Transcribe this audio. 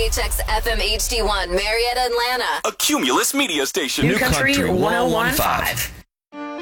KHX FM HD1, Marietta, Atlanta. A Cumulus media station. New Country 101.5.